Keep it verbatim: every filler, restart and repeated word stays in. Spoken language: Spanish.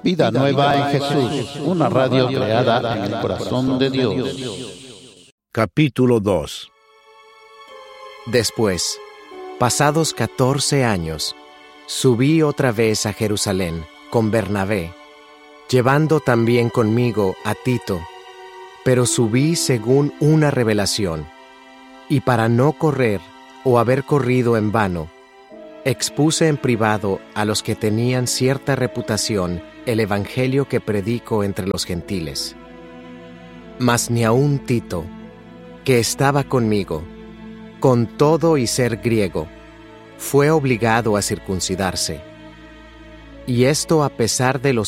Vida Nueva en Jesús, una radio creada en el corazón de Dios. Capítulo dos. Después, pasados catorce años, subí otra vez a Jerusalén con Bernabé, llevando también conmigo a Tito, pero subí según una revelación, y para no correr o haber corrido en vano, expuse en privado a los que tenían cierta reputación el evangelio que predico entre los gentiles. Mas ni aun Tito, que estaba conmigo, con todo y ser griego, fue obligado a circuncidarse. Y esto a pesar de los